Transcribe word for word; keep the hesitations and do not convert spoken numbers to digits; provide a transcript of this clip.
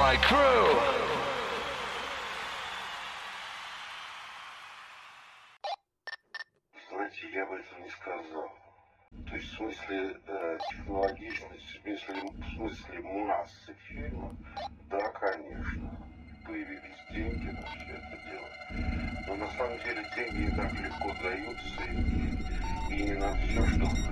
my crew. Знаете, я бы этого не сказал. То есть в смысле э, технологичности, в смысле, в смысле массы фильмов, да, конечно, появились деньги на все это дело. Но на самом деле деньги не так легко даются, и, и не на все, что